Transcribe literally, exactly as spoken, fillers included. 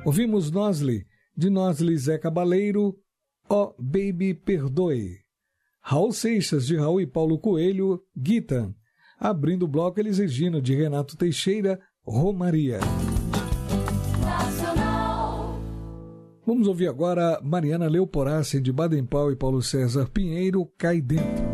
Ouvimos Nosley, de Nosley Zé Cabaleiro, Ó oh, Baby Perdoe. Raul Seixas, de Raul e Paulo Coelho, Guitan. Abrindo o bloco Elis Regina, de Renato Teixeira, Romaria. Nacional. Vamos ouvir agora Mariana Leoporace, de Baden Powell e Paulo César Pinheiro, Cai Dentro.